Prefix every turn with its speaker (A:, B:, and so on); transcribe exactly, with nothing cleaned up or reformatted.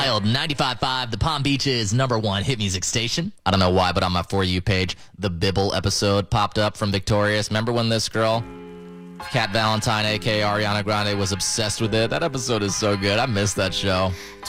A: Wild ninety-five point five, the Palm Beach's number one hit music station. I don't know why, but on my For You page, the Bibble episode popped up from Victorious. Remember when this girl, Kat Valentine, a k a. Ariana Grande, was obsessed with it? That episode is so good. I miss that show.